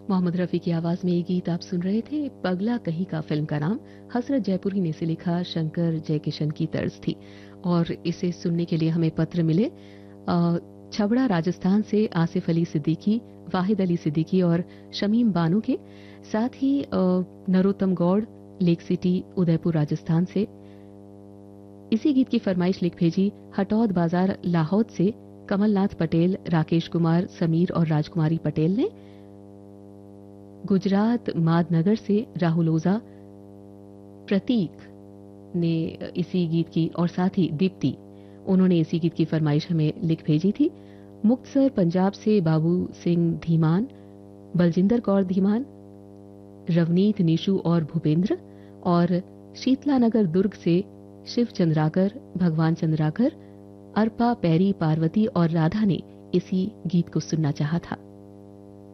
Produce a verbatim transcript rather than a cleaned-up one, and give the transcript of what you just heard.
मोहम्मद रफ़ी की आवाज़ में ये गीत आप सुन रहे थे। पगला कहीं का फिल्म का नाम हसरत जयपुरी ने इसे लिखा, शंकर जयकिशन की तर्ज थी। और इसे सुनने के लिए हमें पत्र मिले अ, छबड़ा राजस्थान से आसिफ अली सिद्दीकी, वाहिद अली सिद्दीकी और शमीम बानो के, साथ ही अ, नरोत्तम गौड़, लेक सिटी, उदयपुर राजस्थान से। इसी गीत की फरमाइश लिख भेजी हटौद बाजार लाहौद से कमलनाथ पटेल, राकेश कुमार, समीर और राजकुमारी पटेल ने। गुजरात मादनगर से राहुल ओझा, प्रतीक ने इसी गीत की, और साथ ही दीप्ति, उन्होंने इसी गीत की फरमाइश हमें लिख भेजी थी। मुक्तसर पंजाब से बाबू सिंह धीमान, बलजिंदर कौर धीमान, रवनीत, निशु और भूपेंद्र, और शीतलानगर दुर्ग से शिव चंद्राकर, भगवान चंद्राकर, अर्पा, पैरी, पार्वती और राधा ने इसी गीत को सुनना चाहा था।